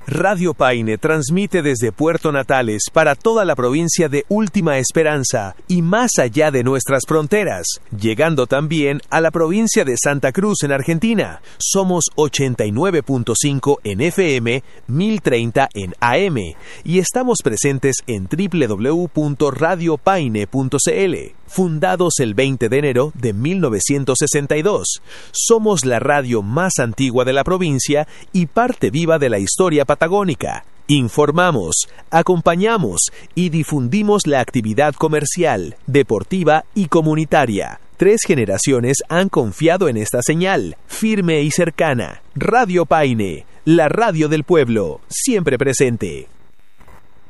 Radio Paine transmite desde Puerto Natales para toda la provincia de Última Esperanza y más allá de nuestras fronteras, llegando también a la provincia de Santa Cruz en Argentina. Somos 89.5 en FM, 1030 en AM y estamos presentes en www.radiopaine.cl. Fundados el 20 de enero de 1962, somos la radio más antigua de la provincia y parte viva de la historia patagónica. Informamos, acompañamos y difundimos la actividad comercial, deportiva y comunitaria. 3 generaciones han confiado en esta señal, firme y cercana. Radio Paine, la radio del pueblo, siempre presente.